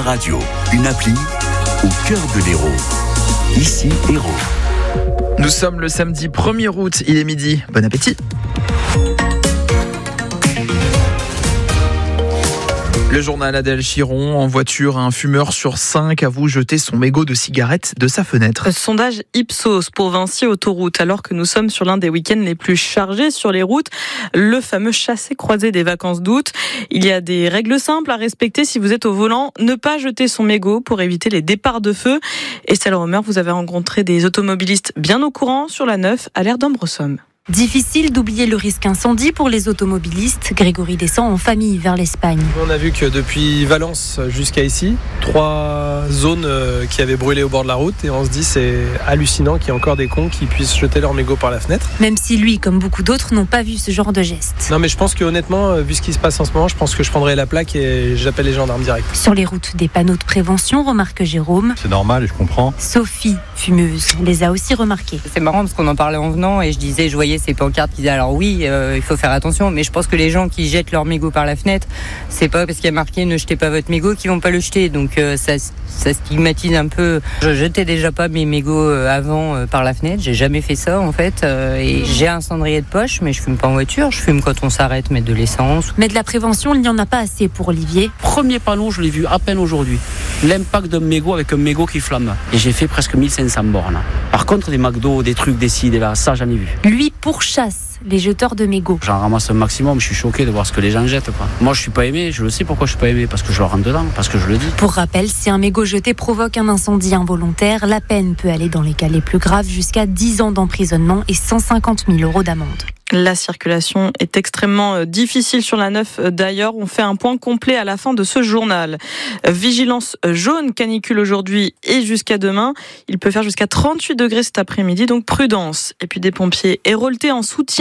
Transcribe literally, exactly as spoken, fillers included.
Radio, une appli au cœur de l'Hérault. Ici, Hérault. Nous sommes le samedi premier août, il est midi. Bon appétit. Le journal Adèle Chiron. En voiture, un fumeur sur cinq avoue jeter son mégot de cigarette de sa fenêtre. Sondage Ipsos pour Vinci Autoroute. Alors que nous sommes sur l'un des week-ends les plus chargés sur les routes, le fameux chassé-croisé des vacances d'août. Il y a des règles simples à respecter si vous êtes au volant. Ne pas jeter son mégot pour éviter les départs de feu. Estelle Romer, vous avez rencontré des automobilistes bien au courant sur la neuf à l'aire d'Ambresomme. Difficile d'oublier le risque incendie pour les automobilistes. Grégory descend en famille vers l'Espagne. On a vu que depuis Valence jusqu'à ici, trois zones qui avaient brûlé au bord de la route, et on se dit c'est hallucinant qu'il y ait encore des cons qui puissent jeter leur mégot par la fenêtre. Même si lui, comme beaucoup d'autres, n'ont pas vu ce genre de geste. Non mais je pense que honnêtement, vu ce qui se passe en ce moment, je pense que je prendrai la plaque et j'appelle les gendarmes direct. Sur les routes, des panneaux de prévention, remarque Jérôme. C'est normal et je comprends. Sophie, fumeuse, les a aussi remarqués. C'est marrant parce qu'on en parlait en venant et je disais, je voyais ces pancartes qui disaient alors oui, euh, il faut faire attention, mais je pense que les gens qui jettent leur mégot par la fenêtre, c'est pas parce qu'il y a marqué ne jetez pas votre mégot qu'ils vont pas le jeter, donc euh, ça, ça stigmatise un peu. Je jetais déjà pas mes mégots avant euh, par la fenêtre, j'ai jamais fait ça en fait, euh, et j'ai un cendrier de poche, mais je fume pas en voiture, je fume quand on s'arrête, mettre de l'essence. Mais de la prévention, il n'y en a pas assez pour Olivier. Premier panneau, je l'ai vu à peine aujourd'hui. L'impact d'un mégot avec un mégot qui flamme. Et j'ai fait presque mille cinq cents bornes. Par contre, des McDo, des trucs, des ci, des là, ça j'en ai vu. Lui pourchasse les jeteurs de mégots. J'en ramasse un maximum, je suis choqué de voir ce que les gens jettent, quoi. Moi je suis pas aimé, je le sais pourquoi je suis pas aimé, parce que je leur rentre dedans, parce que je le dis. Pour rappel, si un mégot jeté provoque un incendie involontaire, la peine peut aller dans les cas les plus graves jusqu'à dix ans d'emprisonnement et cent cinquante mille euros d'amende. La circulation est extrêmement difficile sur la neuf. D'ailleurs, on fait un point complet à la fin de ce journal. Vigilance jaune, canicule aujourd'hui et jusqu'à demain. Il peut faire jusqu'à trente-huit degrés cet après-midi, donc prudence. Et puis des pompiers héroltés en soutien